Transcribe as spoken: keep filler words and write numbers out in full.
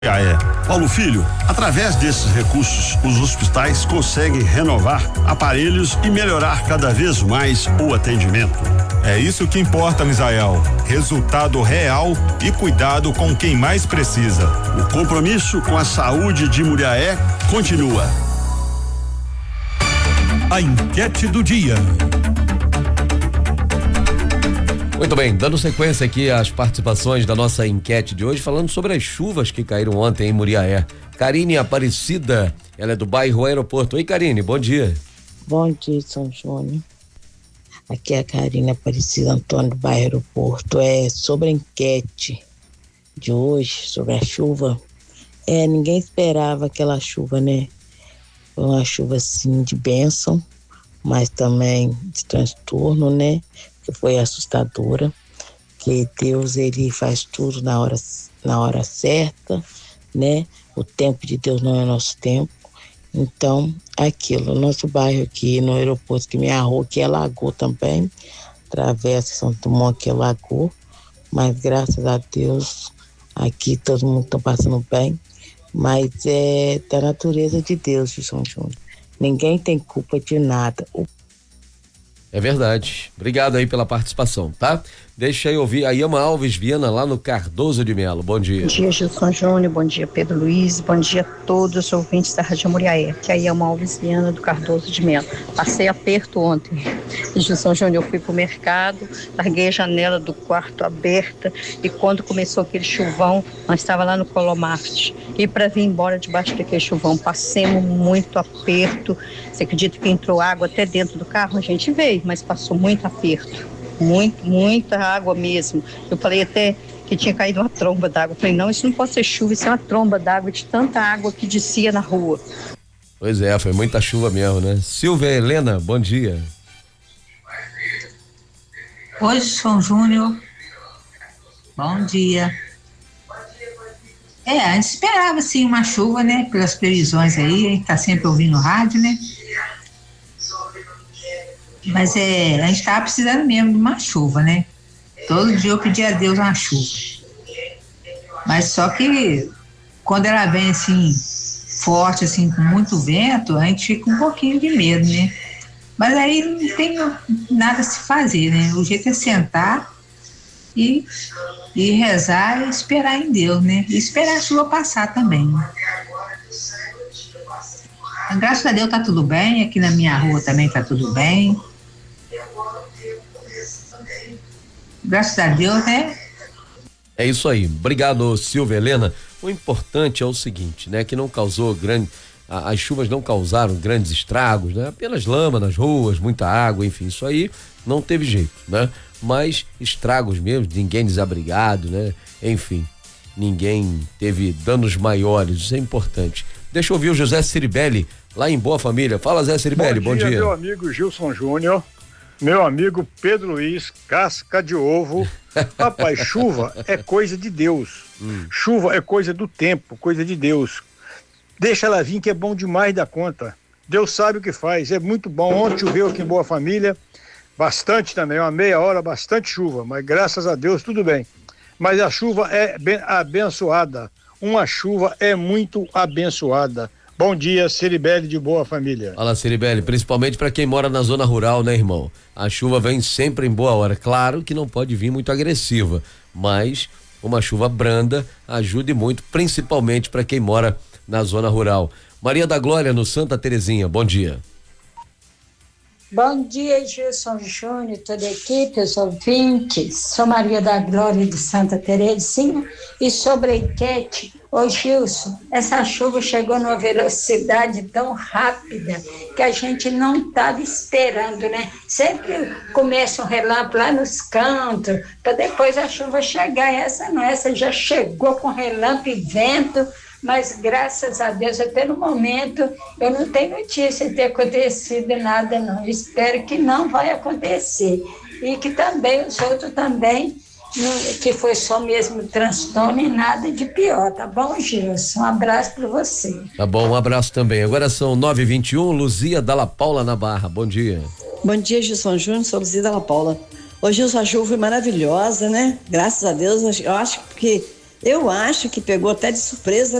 Ah, é. Paulo Filho, através desses recursos, os hospitais conseguem renovar aparelhos e melhorar cada vez mais o atendimento. É isso que importa, Misael. Resultado real e cuidado com quem mais precisa. O compromisso com a saúde de Muriaé continua. A enquete do dia. Muito bem, dando sequência aqui às participações da nossa enquete de hoje, falando sobre as chuvas que caíram ontem em Muriaé. Karine Aparecida, ela é do bairro Aeroporto. Oi, Karine, bom dia. Bom dia, São Júnior. Aqui é a Karine Aparecida Antônio do bairro Aeroporto. É sobre a enquete de hoje, sobre a chuva. É, ninguém esperava aquela chuva, né? Foi uma chuva, assim, de bênção, mas também de transtorno, né? Que foi assustadora, que Deus, ele faz tudo na hora, na hora certa, né? O tempo de Deus não é nosso tempo. Então, aquilo, nosso bairro aqui no aeroporto, que minha rua que alagou também, Travessa São Tomás que alagou, mas graças a Deus, aqui todo mundo está passando bem, mas é da natureza de Deus, de São Júnior. Ninguém tem culpa de nada. O É verdade. Obrigado aí pela participação, tá? Deixa eu ouvir a Yama Alves Viana lá no Cardoso de Melo. Bom dia. Bom dia, Gilson Júnior. Bom dia, Pedro Luiz. Bom dia a todos os ouvintes da Rádio Muriaé. Que é a Yama Alves Viana do Cardoso de Melo. Passei aperto ontem. Gilson Júnior, eu fui pro mercado, larguei a janela do quarto aberta e quando começou aquele chuvão, nós estava lá no Colomarte. E para vir embora debaixo daquele chuvão, passemos muito aperto. Você acredita que entrou água até dentro do carro? A gente veio, mas passou muito aperto. Muito, muita água mesmo. Eu falei até que tinha caído uma tromba d'água. Eu falei, não, isso não pode ser chuva, isso é uma tromba d'água de tanta água que descia na rua. Pois é, foi muita chuva mesmo, né? Silvia Helena, bom dia. Oi, São Júnior. Bom dia. É, a gente esperava sim uma chuva, né? Pelas previsões aí, a gente tá sempre ouvindo rádio, né? Mas é, a gente tava precisando mesmo de uma chuva, né? Todo dia eu pedi a Deus uma chuva. Mas só que quando ela vem assim, forte, assim, com muito vento, a gente fica um pouquinho de medo, né? Mas aí não tem nada a se fazer, né? O jeito é sentar e, e rezar e esperar em Deus, né? E esperar a chuva passar também, né? Graças a Deus tá tudo bem, aqui na minha rua também tá tudo bem. Graças a Deus, né? É isso aí. Obrigado, Silvia Helena. O importante é o seguinte, né? Que não causou grande... As chuvas não causaram grandes estragos, né? Apenas lama nas ruas, muita água, enfim, isso aí não teve jeito, né? Mas estragos mesmo, ninguém desabrigado, né? Enfim, ninguém teve danos maiores, isso é importante. Deixa eu ouvir o José Ciribelli, lá em Boa Família. Fala, Zé Ciribelli, bom dia. Bom dia, meu amigo Gilson Júnior, meu amigo Pedro Luiz, casca de ovo. Rapaz, chuva é coisa de Deus. Hum. Chuva é coisa do tempo, coisa de Deus. Deixa ela vir que é bom demais da conta. Deus sabe o que faz, é muito bom. Ontem choveu aqui em Boa Família, bastante também, uma meia hora, bastante chuva, mas graças a Deus tudo bem. Mas a chuva é bem abençoada, uma chuva é muito abençoada. Bom dia, Ciribelli de Boa Família. Fala, Ciribelli, principalmente para quem mora na zona rural, né, irmão? A chuva vem sempre em boa hora. Claro que não pode vir muito agressiva, mas uma chuva branda ajude muito, principalmente para quem mora na zona rural. Maria da Glória, no Santa Terezinha, bom dia. Bom dia, Gilson Júnior, toda a equipe, os ouvintes. Sou Maria da Glória de Santa Terezinha e sobre a enquete, ô Gilson, essa chuva chegou numa velocidade tão rápida que a gente não estava esperando, né? Sempre começa um relâmpago lá nos cantos, para depois a chuva chegar. Essa não, essa já chegou com relâmpago e vento, mas graças a Deus, até no momento, eu não tenho notícia de ter acontecido nada, não. Espero que não vai acontecer. E que também, os outros também, que foi só mesmo transtorno e nada de pior, tá bom, Gilson? Um abraço para você. Tá bom, um abraço também. Agora são nove e vinte e um, Luzia Dalla Paula na Barra, bom dia. Bom dia, Gilson Júnior, sou Luzia Dalla Paula. Hoje a chuva foi maravilhosa, né? Graças a Deus, eu acho que Eu acho que pegou até de surpresa